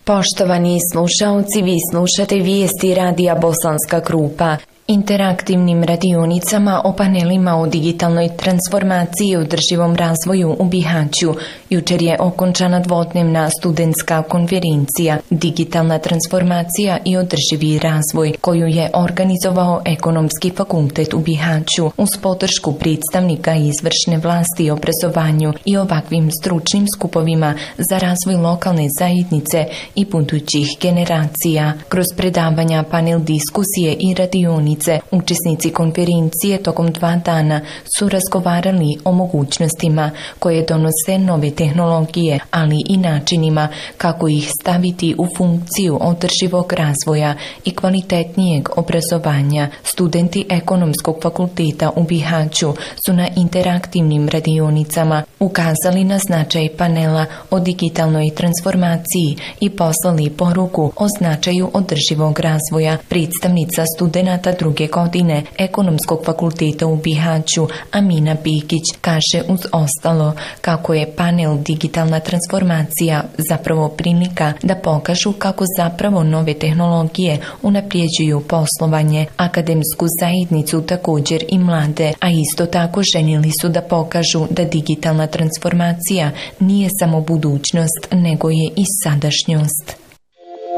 Poštovani slušaoci, vi slušate vijesti radija Bosanska Krupa. Interaktivnim radionicama o panelima o digitalnoj transformaciji i održivom razvoju u Bihaću jučer je okončana dvodnevna studentska konferencija Digitalna transformacija i održivi razvoj koju je organizovao Ekonomski fakultet u Bihaću uz podršku predstavnika izvršne vlasti o obrazovanju i ovakvim stručnim skupovima za razvoj lokalne zajednice i budućih generacija. Kroz predavanja, panel diskusije i radionice učesnici konferencije tokom 2 dana su razgovarali o mogućnostima koje donose nove tehnologije, ali i načinima kako ih staviti u funkciju održivog razvoja i kvalitetnijeg obrazovanja. Studenti Ekonomskog fakulteta u Bihaću su na interaktivnim radionicama ukazali na značaj panela o digitalnoj transformaciji i poslali poruku o značaju održivog razvoja. Predstavnica studenata druge godine Ekonomskog fakulteta u Bihaću Amina Bikić kaže uz ostalo kako je panel Digitalna transformacija zapravo prilika da pokažu kako zapravo nove tehnologije unaprijeđuju poslovanje, akademsku zajednicu također i mlade, a isto tako željeli su da pokažu da digitalna transformacija nije samo budućnost nego je i sadašnjost.